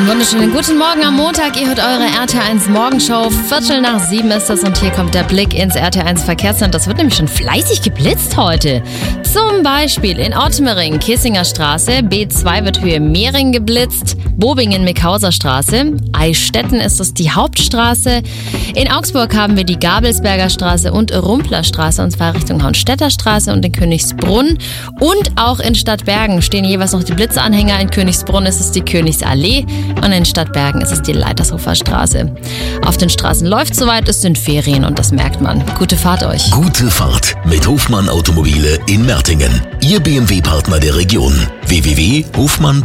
Einen wunderschönen guten Morgen am Montag. Ihr hört eure RT1 Morgenshow. 6:15 ist es und hier kommt der Blick ins RT1 Verkehrscenter. Das wird nämlich schon fleißig geblitzt heute. Zum Beispiel in Ottmering, Kissinger Straße, B2 wird Höhe Mehring geblitzt, Bobingen-Mickhauser Straße, Eichstätten ist es die Hauptstraße. In Augsburg haben wir die Gabelsberger Straße und Rumpler Straße, und zwar Richtung Hauenstädter Straße und in Königsbrunn. Und auch in Stadtbergen stehen jeweils noch die Blitzanhänger. In Königsbrunn ist es die Königsallee und in Stadtbergen ist es die Leitershofer Straße. Auf den Straßen läuft soweit, es sind Ferien und das merkt man. Gute Fahrt euch. Gute Fahrt mit Hofmann Automobile in Mertingen. Ihr BMW-Partner der Region. www.hofmann.at